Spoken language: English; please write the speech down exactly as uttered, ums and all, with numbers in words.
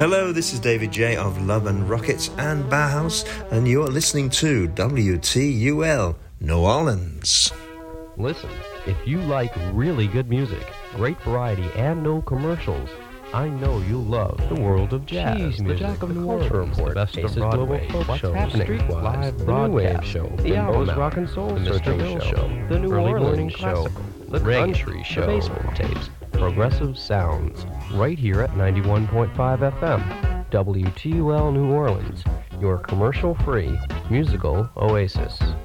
Hello, this is David J of Love and Rockets and Bauhaus, and you're listening to W T U L New Orleans. Listen, if you like really good music, great variety, and no commercials, I know you'll love the world of jazz. Jeez, the music, Jack of New Orleans, Report, the best of Broadway, folk what's shows, happening, Streetwise, live the New Wave Show, the Album Rock and Soul, the Mister Bill Show, the New Early Orleans Morning Show, the Country Show, the Basement Tapes, Progressive Sounds, right here at ninety-one point five F M, W T U L New Orleans, your commercial-free musical oasis.